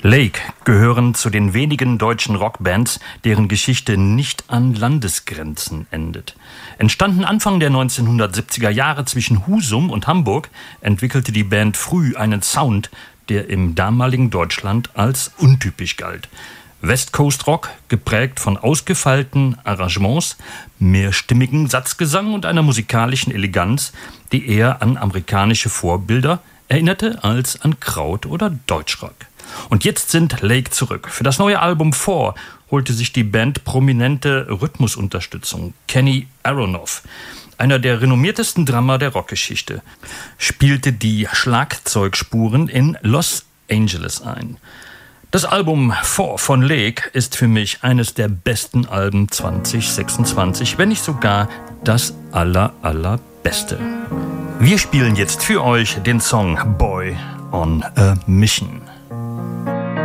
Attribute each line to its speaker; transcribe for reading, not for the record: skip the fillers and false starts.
Speaker 1: Lake gehören zu den wenigen deutschen Rockbands, deren Geschichte nicht an Landesgrenzen endet. Entstanden Anfang der 1970er Jahre zwischen Husum und Hamburg, entwickelte die Band früh einen Sound, der im damaligen Deutschland als untypisch galt. West Coast Rock, geprägt von ausgefeilten Arrangements, mehrstimmigen Satzgesang und einer musikalischen Eleganz, die eher an amerikanische Vorbilder erinnerte als an Kraut- oder Deutschrock. Und jetzt sind Lake zurück. Für das neue Album 4 holte sich die Band prominente Rhythmusunterstützung. Kenny Aronoff, einer der renommiertesten Drummer der Rockgeschichte, spielte die Schlagzeugspuren in Los Angeles ein. Das Album 4 von Lake ist für mich eines der besten Alben 2026, wenn nicht sogar das allerbeste. Wir spielen jetzt für euch den Song Boy on a Mission.